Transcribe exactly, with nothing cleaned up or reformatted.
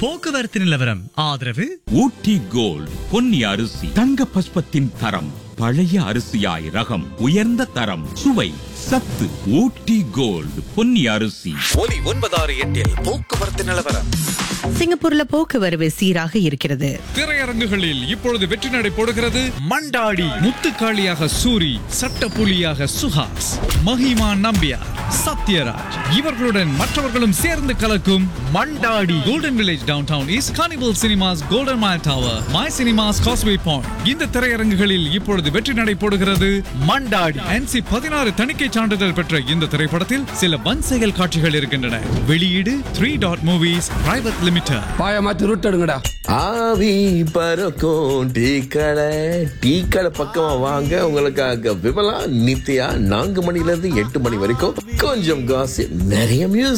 போக்குவரத்து நிலவரம் ஆதரவு ஊட்டி கோல்ட் பொன்னி அரிசி தங்க பஸ்பத்தின் தரம் பழைய அரிசியாய் ரகம் உயர்ந்த தரம் சுவை சத்து ஊட்டி கோல்ட் பொன்னி அரிசி. ஒலி ஒன்பதாறு எட்டில் போக்குவரத்து நிலவரம். சிங்கப்பூர்ல போக்குவரவு சீராக இருக்கிறது. திரையரங்குகளில் இப்பொழுது வெற்றி நடை போடுகிறது மண்டாடி. முத்துக்காளியாக சூரி, சட்டப்புலியாக சுஹாஸ், மஹிமா நம்பியார், சத்யராஜ் இவர்களுடன் மற்றவர்களும் சேர்ந்து கலக்கும் Mandaadi. Golden village down town is carnival cinemas golden mile tower, my cinemas causeway point. இந்த திரையரங்குகளில் இப்பொழுது வெற்றி நடை போடுகிறது மண்டாடி. என்சி பதினாறு தணிக்கை சான்றிதழ் பெற்ற இந்த திரைப்படத்தில் சில வன் செயல் காட்சிகள் இருக்கின்றன. வெளியீடு three dot movies private limited. பாய மாத்தி ரூட் எடுங்கடா. ஆவி பறக்கும் டீ கடை டீ கடை பக்கமா வாங்க. உங்களுக்காக விமலா நித்யா நான்கு மணில இருந்து எட்டு மணி வரைக்கும் கொஞ்சம் காசு நிறைய மியூசிக்.